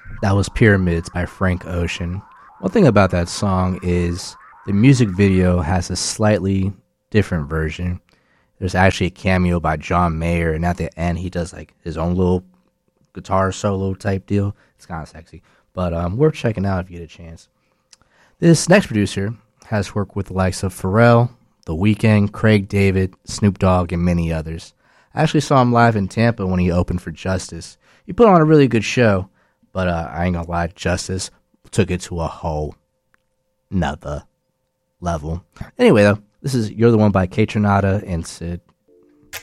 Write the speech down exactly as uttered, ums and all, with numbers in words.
That was Pyramids by Frank Ocean. One thing about that song is the music video has a slightly different version. There's actually a cameo by John Mayer, and at the end he does like his own little guitar solo type deal. It's kind of sexy, but um, worth checking out if you get a chance. This next producer has worked with the likes of Pharrell, The Weeknd, Craig David, Snoop Dogg, and many others. I actually saw him live in Tampa when he opened for Justice. He put on a really good show, but uh, I ain't gonna lie, Justice took it to a whole nother level. Anyway, though, this is You're the One by Kate Tronada and Sid.